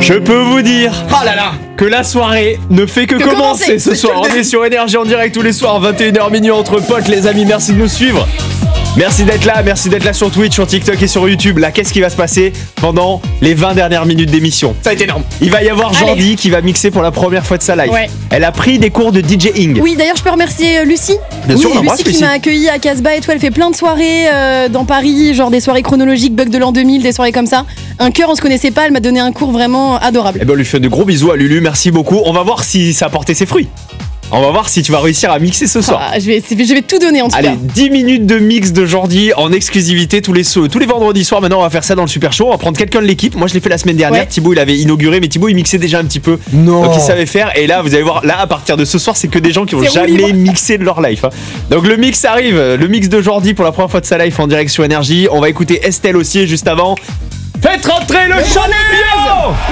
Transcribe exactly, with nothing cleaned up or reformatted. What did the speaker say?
Je peux vous dire oh là là, que la soirée ne fait que, que commencer, commencer ce soir. On est sur Énergie en direct tous les soirs, vingt et une heures minuit entre potes, les amis. Merci de nous suivre. Merci d'être là, merci d'être là sur Twitch, sur TikTok et sur YouTube. Là, qu'est-ce qui va se passer pendant les vingt dernières minutes d'émission? Ça va être énorme. Il va y avoir Jordi qui va mixer pour la première fois de sa life. Ouais. Elle a pris des cours de DJing. Oui, d'ailleurs, je peux remercier Lucie. Bien oui, sûr, on Lucie qui Lucie. m'a accueilli à Casbah et tout. Elle fait plein de soirées euh, dans Paris, genre des soirées chronologiques, Bug de l'an deux mille, des soirées comme ça. Un cœur, on se connaissait pas, elle m'a donné un cours vraiment adorable. Eh ben, on lui fait de gros bisous à Lulu, merci beaucoup. On va voir si ça a porté ses fruits. On va voir si tu vas réussir à mixer ce soir. Ah, je, vais, je vais tout donner en tout Allez, cas. Allez, dix minutes de mix de Jordi en exclusivité tous les, tous les vendredis soirs. Maintenant, on va faire ça dans le Super Show. On va prendre quelqu'un de l'équipe. Moi, je l'ai fait la semaine dernière. Ouais. Thibaut, il avait inauguré, mais Thibaut, il mixait déjà un petit peu. Non. Donc, il savait faire. Et là, vous allez voir, là, à partir de ce soir, c'est que des gens qui ont jamais mixé de leur life. Hein. Donc, le mix arrive. Le mix de Jordi pour la première fois de sa life en direct sur Énergie. On va écouter Estelle aussi juste avant. Faites rentrer le champion.